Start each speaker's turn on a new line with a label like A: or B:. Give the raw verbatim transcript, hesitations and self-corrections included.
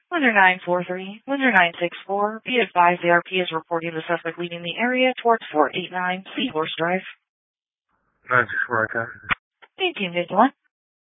A: Windsor nine four three, Windsor nine six four, be advised the R P is reporting the suspect leaving the area towards four eight nine Seahorse Drive.
B: nine six four, okay.
A: Thank you, Midland.